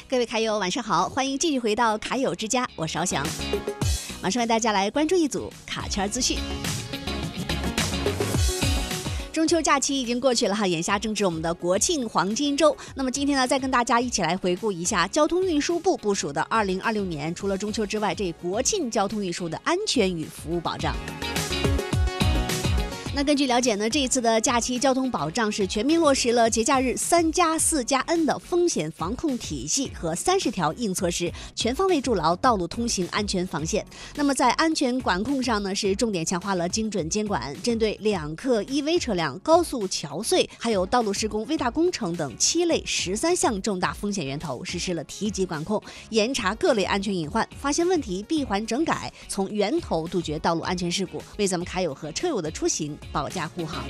各位卡友晚上好，欢迎继续回到卡友之家，我是翱翔。马上为大家来关注一组卡圈资讯。中秋假期已经过去了哈，眼下正值我们的国庆黄金周。那么今天呢，再跟大家一起来回顾一下交通运输部部署的2026年，除了中秋之外，这国庆交通运输的安全与服务保障。那根据了解呢，这一次的假期交通保障是全面落实了节假日3+4+N 的风险防控体系和30条硬措施，全方位筑牢道路通行安全防线。那么在安全管控上呢，是重点强化了精准监管，针对2克 EV 车辆、高速桥隧、还有道路施工、危大工程等7类13项重大风险源头实施了提级管控，严查各类安全隐患，发现问题闭环整改，从源头杜绝道路安全事故，为咱们卡友和车友的出行保驾护航。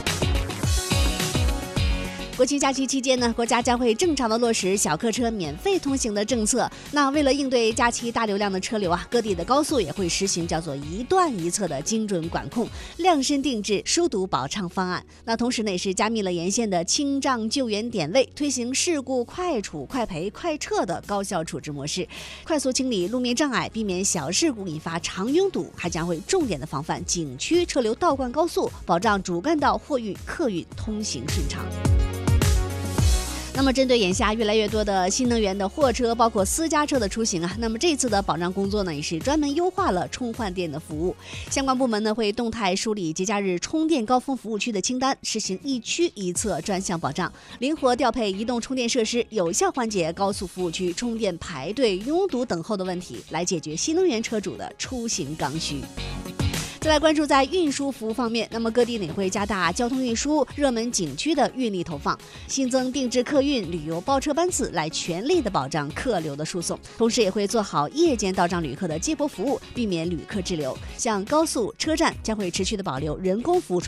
国庆假期期间呢，国家将会正常的落实小客车免费通行的政策。那为了应对假期大流量的车流啊，各地的高速也会实行叫做一段一侧的精准管控，量身定制疏堵保畅方案。那同时呢，也是加密了沿线的清障救援点位，推行事故快处、快赔、快撤的高效处置模式，快速清理路面障碍，避免小事故引发长拥堵，还将会重点的防范景区车流倒灌高速，保障主干道货运、客运通行顺畅。那么针对眼下越来越多的新能源的货车，包括私家车的出行啊，那么这次的保障工作呢，也是专门优化了充换电的服务。相关部门呢会动态梳理节假日充电高峰服务区的清单，实行一区一侧专项保障，灵活调配移动充电设施，有效缓解高速服务区充电排队、拥堵等候的问题，来解决新能源车主的出行刚需。再来关注在运输服务方面，那么各地也会加大交通运输热门景区的运力投放，新增定制客运、旅游包车班次，来全力的保障客流的输送，同时也会做好夜间到账旅客的接驳服务，避免旅客滞留。像高速、车站将会持续的保留人工服务